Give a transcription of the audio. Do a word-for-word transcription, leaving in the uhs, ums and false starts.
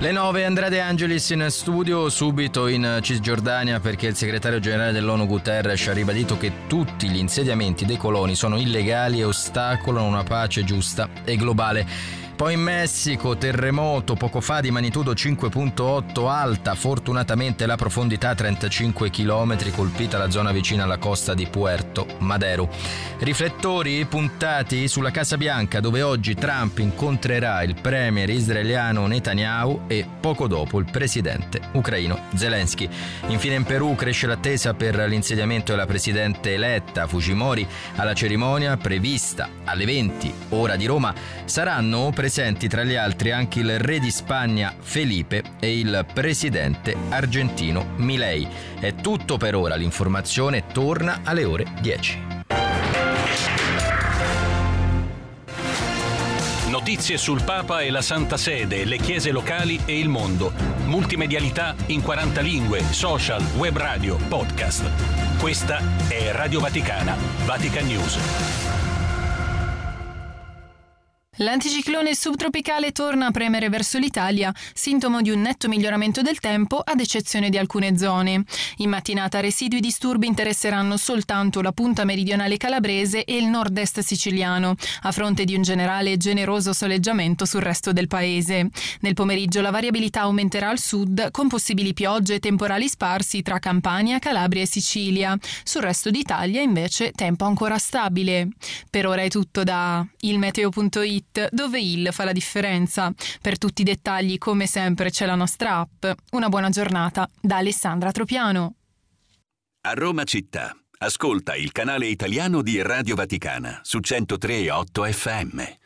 Le nove, Andrea De Angelis in studio, subito in Cisgiordania, perché il segretario generale dell'ONU Guterres ha ribadito che tutti gli insediamenti dei coloni sono illegali e ostacolano una pace giusta e globale. Poi in Messico, terremoto poco fa di magnitudo cinque virgola otto, alta fortunatamente la profondità trentacinque chilometri, colpita la zona vicina alla costa di Puerto Madero. Riflettori puntati sulla Casa Bianca, dove oggi Trump incontrerà il premier israeliano Netanyahu e poco dopo il presidente ucraino Zelensky. Infine in Perù cresce l'attesa per l'insediamento della presidente eletta Fujimori. Alla cerimonia, prevista alle venti ora di Roma, saranno presenti tra gli altri anche il re di Spagna Felipe e il presidente argentino Milei. È tutto per ora, l'informazione torna alle ore dieci. Notizie sul Papa e la Santa Sede, le chiese locali e il mondo. Multimedialità in quaranta lingue, social, web radio, podcast. Questa è Radio Vaticana, Vatican News. L'anticiclone subtropicale torna a premere verso l'Italia, sintomo di un netto miglioramento del tempo ad eccezione di alcune zone. In mattinata residui disturbi interesseranno soltanto la punta meridionale calabrese e il nord-est siciliano, a fronte di un generale e generoso soleggiamento sul resto del paese. Nel pomeriggio la variabilità aumenterà al sud, con possibili piogge e temporali sparsi tra Campania, Calabria e Sicilia. Sul resto d'Italia invece tempo ancora stabile. Per ora è tutto da ilmeteo punto it, dove il fa la differenza. Per tutti i dettagli, come sempre, c'è la nostra app. Una buona giornata da Alessandra Tropiano. A Roma città, ascolta il canale italiano di Radio Vaticana su centotre virgola otto effe emme.